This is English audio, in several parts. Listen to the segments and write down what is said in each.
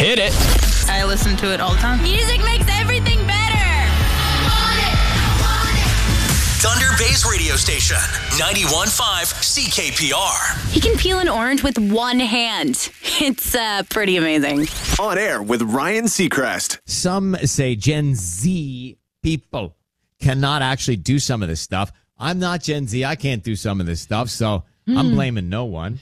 Hit it. I listen to it all the time. Music makes everything better. Thunder Bay's radio station, 91.5 CKPR. He can peel an orange with one hand. It's pretty amazing. On air with Ryan Seacrest. Some say Gen Z people cannot actually do some of this stuff. I'm not Gen Z. I can't do some of this stuff, so I'm blaming no one.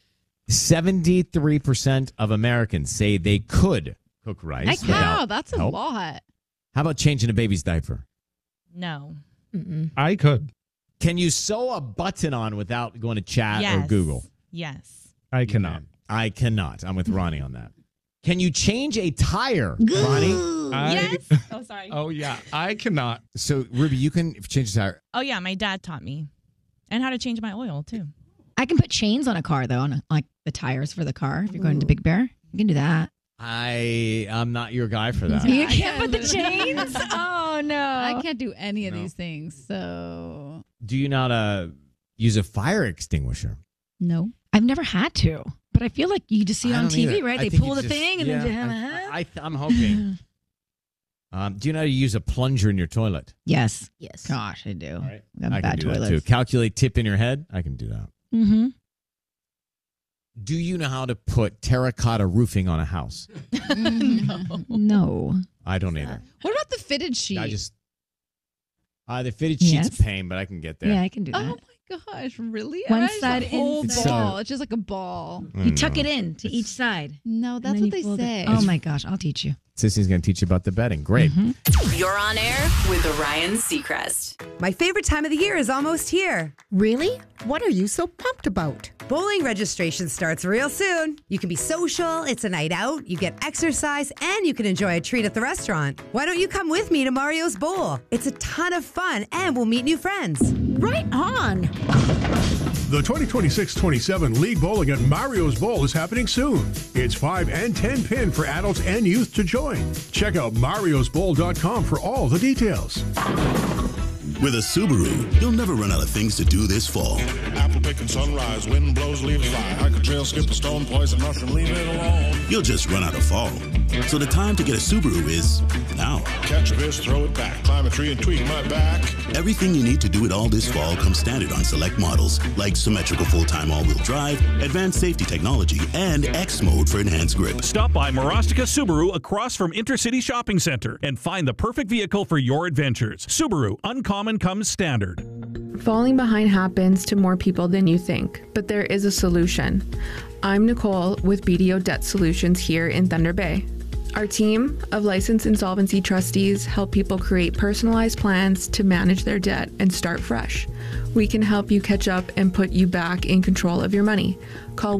73% of Americans say they could cook rice. Wow, that's a help. lot. How about changing a baby's diaper? No. I could. Can you sew a button on without going to chat or Google? Yes. I cannot. I cannot. I'm with Ronnie on that. Can you change a tire, Ronnie? Yes. Oh, sorry. Oh, yeah. I cannot. So, Ruby, you can change the tire. Oh, yeah. My dad taught me. And how to change my oil, too. I can put chains on a car, though, on like the tires for the car. If you're going to Big Bear, you can do that. I'm not your guy for that. You can't put the chains? Oh, no. I can't do any of these things, so. Do you not use a fire extinguisher? No. I've never had to, but I feel like you just see it on TV, either. right? I They think pull it's the thing and then they have a head. I'm hoping. Do you know how to use a plunger in your toilet? Yes. Yes. Gosh, I do. All right. I got I bad can do toilets. that too. Calculate tip in your head. I can do that. Mm-hmm. Do you know how to put terracotta roofing on a house? No. I don't either. What about the fitted sheet? The fitted sheet's a pain, but I can get there. Yeah, I can do that. Oh my gosh, really? One I imagine side a whole inside. ball. It's just like a ball. You tuck it in to each side. No, that's and then what you they fold it. say. Oh my gosh, I'll teach you. Sissy's going to teach you about the bedding. Great. You're on air with Ryan Seacrest. My favorite time of the year is almost here. Really? What are you so pumped about? Bowling registration starts real soon. You can be social, it's a night out, you get exercise, and you can enjoy a treat at the restaurant. Why don't you come with me to Mario's Bowl? It's a ton of fun, and we'll meet new friends. Right on. The 2026-27 League Bowling at Mario's Bowl is happening soon. It's 5 and 10 pin for adults and youth to join. Check out mariosbowl.com for all the details. With a Subaru, you'll never run out of things to do this fall. Apple picking sunrise, wind blows, leaves fly. Hike a trail, skip a stone, poison mushroom, leave it alone. You'll just run out of fall. So the time to get a Subaru is now. Catch a fish, throw it back, climb a tree and tweak my back. Everything you need to do it all this fall comes standard on select models, like symmetrical full-time all-wheel drive, advanced safety technology, and X mode for enhanced grip. Stop by Marostica Subaru across from Intercity Shopping Center and find the perfect vehicle for your adventures. Subaru, uncommon comes standard. Falling behind happens to more people than you think, but there is a solution. I'm Nicole with BDO Debt Solutions here in Thunder Bay. Our team of licensed insolvency trustees help people create personalized plans to manage their debt and start fresh. We can help you catch up and put you back in control of your money. Call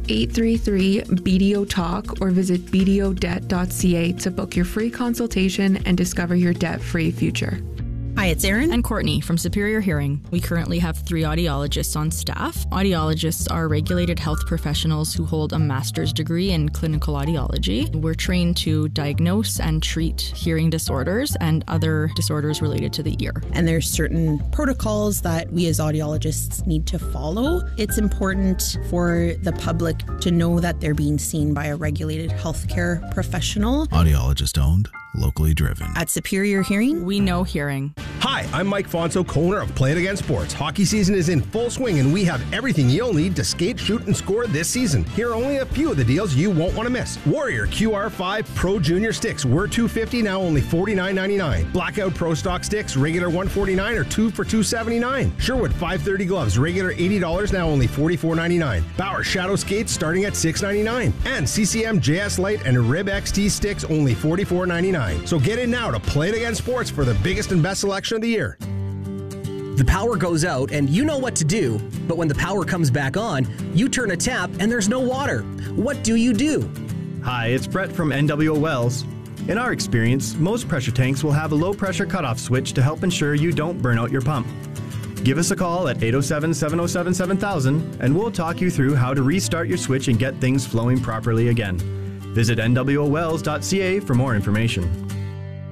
1-833-BDO-TALK or visit bdodebt.ca to book your free consultation and discover your debt-free future. Hi, it's Erin and Courtney from Superior Hearing. We currently have 3 audiologists on staff. Audiologists are regulated health professionals who hold a master's degree in clinical audiology. We're trained to diagnose and treat hearing disorders and other disorders related to the ear. And there's certain protocols that we as audiologists need to follow. It's important for the public to know that they're being seen by a regulated healthcare professional. Audiologist owned, locally driven. At Superior Hearing, we know hearing. Hi, I'm Mike Fonso, co-owner of Play It Again Sports. Hockey season is in full swing, and we have everything you'll need to skate, shoot, and score this season. Here are only a few of the deals you won't want to miss. Warrior QR5 Pro Junior sticks were $250, now only $49.99. Blackout Pro Stock sticks, regular $149 or 2 for $279. Sherwood 530 gloves, regular $80, now only $44.99. Bauer Shadow skates starting at $6.99. And CCM JS Lite and Rib XT sticks only $44.99. So get in now to Play It Again Sports for the biggest and best selection of the year. The power goes out and you know what to do, but when the power comes back on, you turn a tap and there's no water. What do you do? Hi, it's Brett from NWO Wells. In our experience, most pressure tanks will have a low pressure cutoff switch to help ensure you don't burn out your pump. Give us a call at 807-707-7000 and we'll talk you through how to restart your switch and get things flowing properly again. Visit nwowells.ca for more information.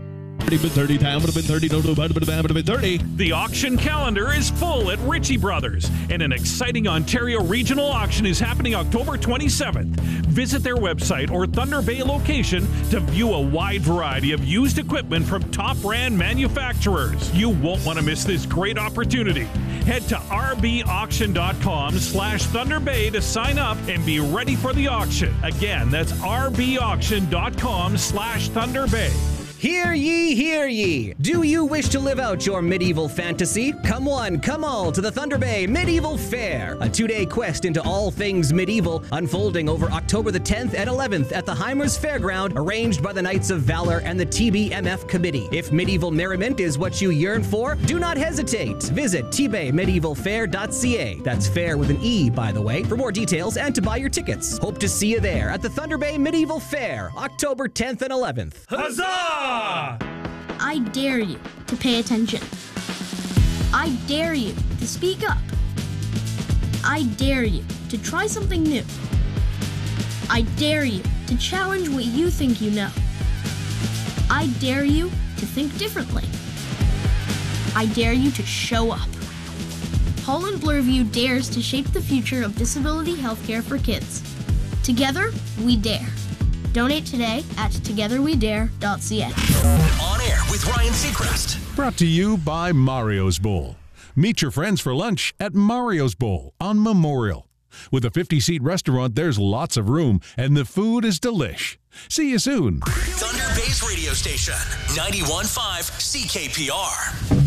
30 time would have been 30. Would have been 30. The auction calendar is full at Ritchie Brothers, and an exciting Ontario regional auction is happening October 27th. Visit their website or Thunder Bay location to view a wide variety of used equipment from top brand manufacturers. You won't want to miss this great opportunity. Head to rbauction.com/Thunder Bay to sign up and be ready for the auction. Again, that's rbauction.com/Thunder Bay. Hear ye, hear ye! Do you wish to live out your medieval fantasy? Come one, come all to the Thunder Bay Medieval Fair, a 2-day quest into all things medieval, unfolding over October the 10th and 11th at the Heimers Fairground, arranged by the Knights of Valor and the TBMF Committee. If medieval merriment is what you yearn for, do not hesitate. Visit tbaymedievalfair.ca. That's fair with an E, by the way, for more details and to buy your tickets. Hope to see you there at the Thunder Bay Medieval Fair, October 10th and 11th. Huzzah! I dare you to pay attention. I dare you to speak up. I dare you to try something new. I dare you to challenge what you think you know. I dare you to think differently. I dare you to show up. Holland Bloorview dares to shape the future of disability healthcare for kids. Together, we dare. Donate today at togetherwedare.ca. On air with Ryan Seacrest. Brought to you by Mario's Bowl. Meet your friends for lunch at Mario's Bowl on Memorial. With a 50-seat restaurant, there's lots of room, and the food is delish. See you soon. Thunder Bay's radio station, 91.5 CKPR.